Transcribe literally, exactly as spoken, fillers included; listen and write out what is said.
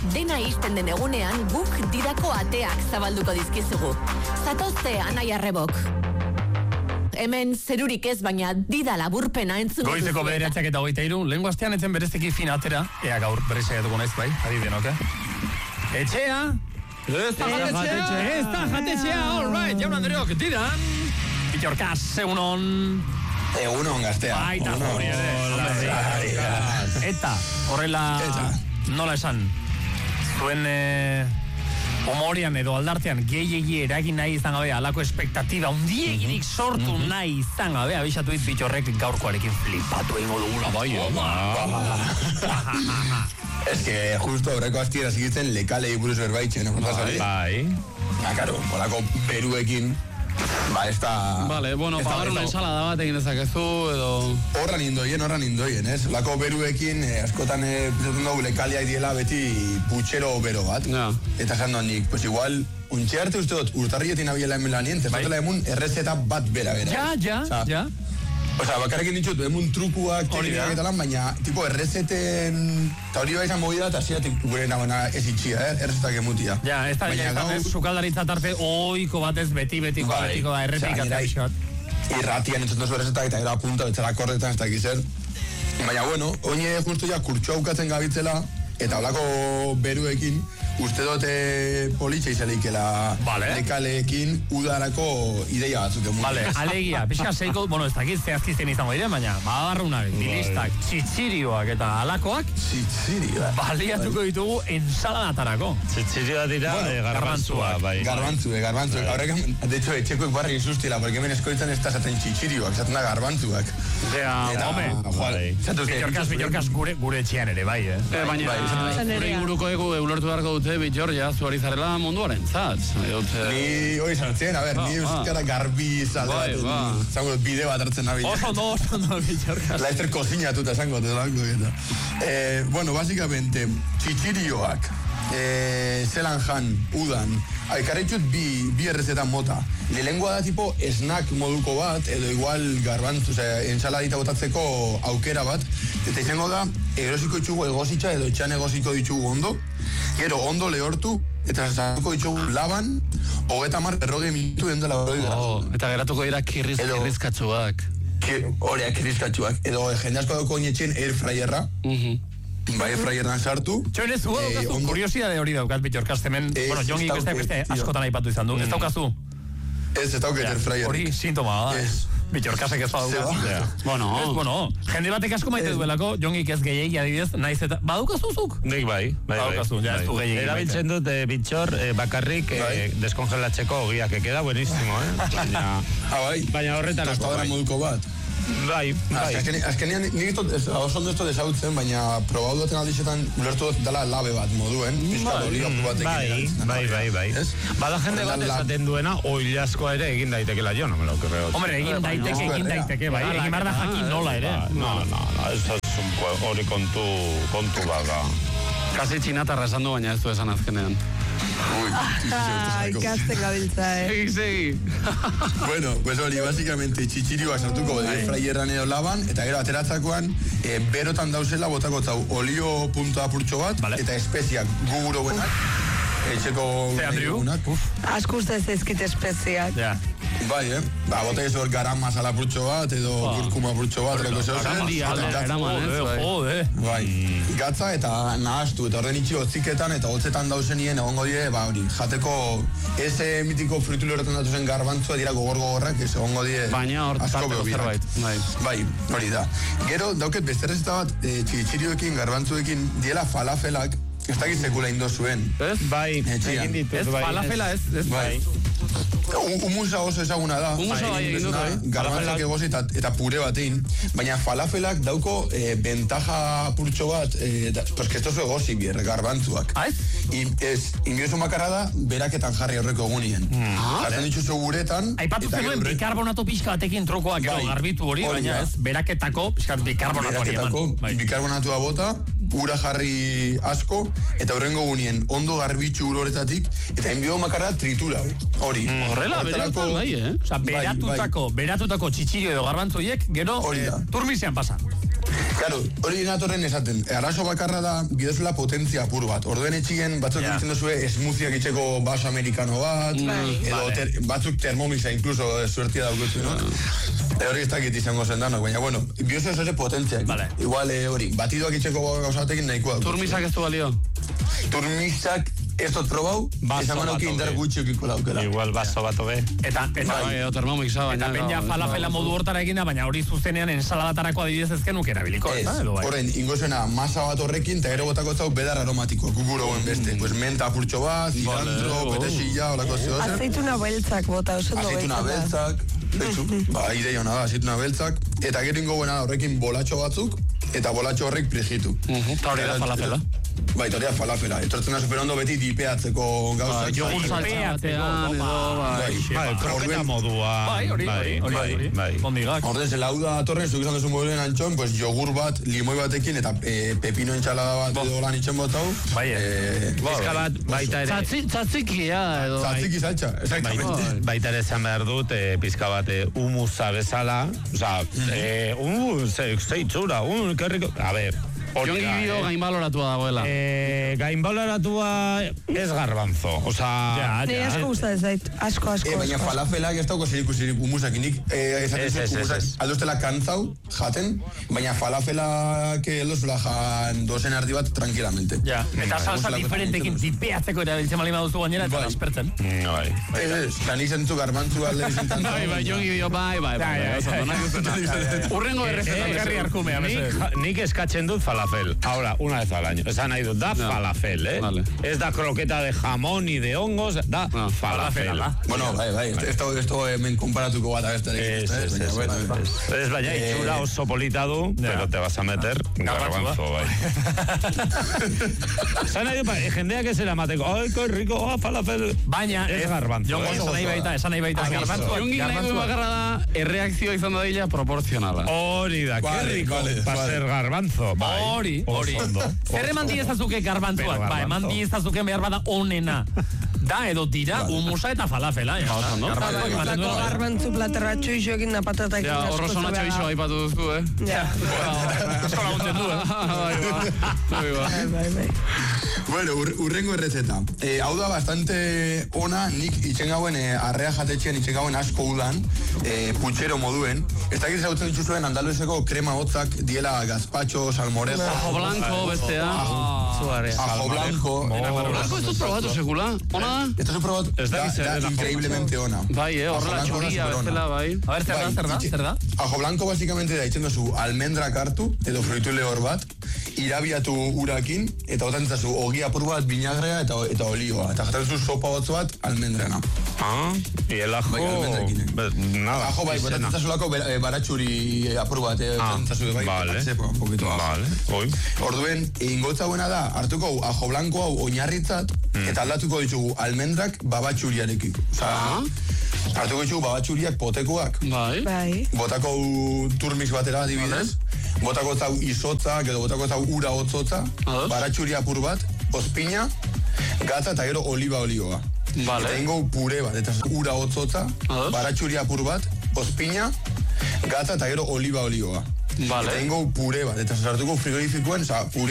dena isten den egunean guk didako ateak zabalduko dizkizugu. Zatozte Anai Arrebok. Hemen zerurik ez, baina dida laburpena entzun. Goizeko bederatziak eta hogeita hiru, lehengo astean etzen berezteki fina atera, ea gaur berriz saiatuko naiz, bai, adibideen, oke? Etxea! Ez da jatetxea! Ez da jatetxea, all right, jaun Andreok, didan! Bitxorkaz, egunon... Egunon, gaztea. Baita jori ere. Eta, horrela, nola esan, zuen... Humorian edo aldartean gehiegi eragin nahi izan gabe, alako espektatiba undiegirik sortu mm-hmm. nahi izan gabe, abisatu dit bitxorrek gaurkoarekin flipatu ingo dugula, bai, Ez que justo aurreko astiera zigitzen lekalei buruz berbaitzen, bai, bai. Ah, karo, polako beruekin, ba, ez da... Vale, bueno, pagar una ensalada bat egin dezakezu, edo... Horran indoien, horran indoien, ez? Lako beruekin, eh, askotan eh, pizatzen dugu lekaliak diela beti putxero bero bat. Ja. Eta esan doan nik, pues igual, untxe arte uste dut, urtarrietin abiela hemen lanien, tezatela emun errezeta bat bera, bera. Ja, ja, Osa, ja. Osa, bakarrekin ditut, emun trukuak, teknikak eta lan, baina, tipo, errezeten... Eta hori baizan movida, eta ziatik gure nabana ez itxia, eh? Errezetak emutia. Ja, ez da, ez sukaldaritza tarte oiko batez beti, betiko, bai, betiko da, errepikatzea bizot. Irratian entzuten zu errezetak, eta era punta, betzera korretan, ez da egizer. Baina, bueno, oine justu ja kurtsu aukatzen gabitzela, eta holako beruekin, uste dote politxe izaleikela vale. Lekaleekin udarako ideia batzuk emun. Vale, alegia, pixka seiko, bueno, ez dakit zehazkizten izango dire, baina babarrunak, dilistak, txitsirioak eta alakoak txitsirioak baliatuko ditugu ensaladatarako. Txitsirioa dira bueno, eh, garbantzua, bai. Garbantzue, garbantzue. Horrek, de hecho, etxekoek barri insustila, porque hemen eskoitzan ez da zaten txitsirioak, zaten da garbantzuak. Zea, home, bitxorkaz, bitxorkaz gure, gure etxean ere, bai, eh? eh baina, gure inguruko egu ulertu beharko dute, bitxor, ja, zuari zarela munduaren, zaz? Ni, hoi sartzen, a ber, ni euskara garbi zalde bat, zango bide bat hartzen nabil. Oso no, oso no, bitxorkaz. Laizter kozinatuta zango, telango, eta. Eh, bueno, básicamente, txitsirioak, eh, zelan jan, udan, aikarritxut bi, bi errezetan mota. Lehengoa da tipo snack moduko bat, edo igual garbantzu, ose, ensaladita botatzeko aukera bat, eta izango da, erosiko ditugu egositza edo etxan egosiko ditugu ondo, gero ondo lehortu, eta sartuko ditugu laban, hogeta mar berroge minutu den dela berroge oh, eta geratuko dira kirriz, kirrizkatzuak. Horeak kirrizkatzuak, edo jende asko dauko oinetxen airfryerra, Mhm. Bai, fraierran sartu. Txoen ez du, eh, daukazu, kuriosidade hori daukat bitxorkaz, hemen, eh, bueno, jongi beste, beste tio. askotan aipatu izan du, ez daukazu? Ez, ez dauket airfryerrik. Hori sintoma da, Ez. bitxorkazek ez badauka. Bueno, Ez, bueno, jende batek asko maite duelako, jongik ez gehiagi adibidez, naiz eta, badukazuzuk? Nik bai, bai, Badaukazu, ja, ez du gehiagi. Erabiltzen dut eh, bitxor eh, bakarrik eh, deskongelatzeko ogiak, queda buenísimo, eh? Baina, ah, bai. baina horretarako Tostadora bai. moduko bat. Bai, bai. Azkenean, azkenean nik oso ondo esto desautzen, baina probau duten aldizetan ulertu dut dela labe bat moduen. Bai, bai, bai, bai. Bada jende bat esaten duena, oilazkoa ere egin daitekela, jo, no me lo creo. Hombre, egin daiteke, egin daiteke, bai, egin behar da jakin nola ere. No, no, no, eso es un hori kontu, kontu baga. Kasi txinatarra esan du, baina ez du esan azkenean. Ah, ikasten gabiltza, eh. Segi, segi. Bueno, pues hori, básicamente, txitsirioak sartuko de fraierran edo laban, eta gero ateratzakoan, eh, berotan dauzela botako zau olio punto apurtxo bat, vale. Eta espeziak guguro buenak, etxeko gugunak. Asko uste ez ezkit espeziak. Ja. Bai, eh? Ba, bota ez hor garam masala apurtxo bat, edo kurkuma apurtxo bat, edo zeu zen. Bai, gatza eta nahastu, eta orden itxi hotziketan eta hotzetan dauzenien egongo dire, ba hori, jateko eze mitiko fritulu horretan datu zen garbantzua dira gogor-gogorrak, ez egongo dire baina hor tarteko zerbait. Bai. Bai, hori da. Gero, dauket beste errezeta bat, e, txitxirioekin, garbantzuekin, diela falafelak, ez dakit sekula indo zuen. Ez? Bai, egin ditut, ez bai. falafela, ez, ez bai. Humusa oso ezaguna da. Humusa bai egin dut, bai. Garbantzak egozi eta, eta pure batein. Baina falafelak dauko eh, bentaja purtxo bat, eh, da, pues que esto zu egozi bier, garbantzuak. Ah, ez? I, ez, ingreso makarra da, beraketan jarri horreko egunien. Mm. Jartzen dituzu guretan. Aipatu zenuen bikarbonato pixka batekin trokoak, bai, garbitu hori, baina ez, beraketako pixka bikarbonato hori eman. Bai. Bikarbonatua bota, ura jarri asko, eta horrengo gunien ondo garbitxu uroretatik, eta enbio makarra tritura hori. Mm. Horrela, beratutan bai, eh? Osa, beratutako, bai, bai. beratutako txitxirio edo garbantzoiek, gero, eh, turmizean pasa. Claro, hori natorren esaten, arazo bakarra da bidezula potentzia apur bat. Orduen etxien batzuk yeah. ditzen duzue esmuziak itxeko baso amerikano bat, mm, edo vale. ter, batzuk termomisa, incluso suertia daukutzu, no? E hori ez dakit izango zen danok, baina bueno, biozu ez ere potentziak. Vale. Igual hori, eh, batidoak itxeko gauzatekin nahikoa. Turmisak ez du balio? Turmisak ez dut probau, izango nauki indar gutxiokiko laukela. Igual baso bat obe. Eta, eta, bai, termomisa, eta peña falafela modu hortara egin da, baina hori zuzenean ensaladatarakoa adibidez ezken nuke erabiliko. Ez, horren, ingozuena masa bat horrekin, eta gero botako zau bedar aromatikoa, kukuroen beste. Pues menta apurtxo bat, cilantro, peresilla, olako zehozer. Aceituna beltzak bota, oso no beltzak. Aceituna beltzak, betxu, ba, ideia hona da, aceituna beltzak. Eta gero ingo buena da horrekin bolatxo batzuk, eta bolatxo horrek prijitu. Eta hori da falafela. Bai, hori da falafela. Etortzen da superondo beti dipeatzeko gauzak. Jogun saltzatean, edo, bai. Bai, kroketa modua. Bai, hori, hori, hori. Bondigak. Horten, zela hau da atorren, zuk izan duzu moduen antxon, pues jogur bat, limoi batekin, eta e, pepino entxalada bat edo lan itxen botau. Bai, e, Bizka bat, baita ere. Tzatzikia, edo. Tzatziki saltza, exactamente. Baita ere zan behar dut, e, pizka bat, e, humusa bezala, oza, e, humus, zeitzura, un, kerriko, a ver, Jongi bio eh? gainbaloratua dagoela. Eh, gainbaloratua ez garbanzo. Osa... Ja, ja. Sí, asko gustatzen zait. Asko, asko. Eh, baina falafelak ez dauko zer ikusirik humusakinik. Eh, esaten zut humusak aldoztela kantzau, jaten, baina falafelak aldozula jan dozen ardi bat tranquilamente. Ja, eta salsa diferentekin dipeatzeko erabiltzen malima duzu gainera, eta espertzen. No, bai. Ez, eta nizan zu garbantzua alde izan tanto. Bai, bai, jongi bio, bai, bai, bai. Urrengo errezetan. Ekarri arkumea, nik eskatzen dut falafel. Ahora, una vez al año. Esan nahi dut, da no. falafel, eh? Vale. Ez da croqueta de jamón ni de hongos, da no. falafel. Bueno, bai, bai, esto, esto hemen komparatuko bat abestarekin. Es, es, es, bueno, es, es, baina, eh, itxura oso polita du, yeah. pero te vas a meter garbanzo, bai. Esan nahi dut, jendeak ez eramateko, ai, que rico, oh, falafel. Baina, ez garbanzo. Jongo, esan nahi baita, esan nahi baita. Garbanzo. Jongi nahi dut bakarra da, erreakzioa izan da dila proporzionala. Hori da, que rico, pa ser garbanzo, bai. Hori, hori. Zer eman diezazuke garbantzuak? Ba, eman diezazuke behar bada onena. Da, edo dira, humusa eta falafela. Garbantzu platerra txuixo egin da patata egin. Ja, horro sona txuixo haipatu duzku, eh? Ja. Eskola guntzen du, eh? Bai, bai, bai. Bueno, urrengo errezeta. Eh, hau da bastante ona, nik itxen gauen, eh, arrea jatetxean itxen gauen asko udan, eh, putxero moduen. Ez dakit zautzen dituzuen andaluzeko krema hotzak, diela gazpacho, salmorejo. Ajo blanco, bestea. Ajo blanco. Ajo blanco ez dut probatu sekula. Ona da? Ez dut probatu, da, da increíblemente ona. Bai, eh, horrela txuria bestela, bai. A ver, zer da, zer da, zer da? Ajo blanco basicamente da itxen duzu almendrak hartu, edo fruitu lehor bat, irabiatu urakin, eta botan zazu ogi apur bat, binagrea eta, eta olioa. Eta jaten zu sopa batzu bat, almendrana. Ah, y el ajo... Bai, nada. Ajo bai, botan zazulako baratxuri apur bat, eh, ah, zazu, bai, vale. Sepa, un poquito vale, oi. Orduen, ingotza buena da, hartuko ajo blanco hau oinarritzat, mm. eta aldatuko ditugu almendrak babatxuriarekin. Osa, ah. hartuko ditugu babatxuriak potekoak. Bai. Bai. Botako turmis batera adibidez. Botako zau izotzak, edo botako zau ura hotzotza, baratxuri apur bat, ospina, gatza eta gero oliba olioa. Vale. Eta ingo pure bat, eta ura hotzotza, baratxuri apur bat, ospina, gatza eta gero oliba olioa. Vale. Eta ingo pure bat, eta sartuko frigorifikoen, oza, pure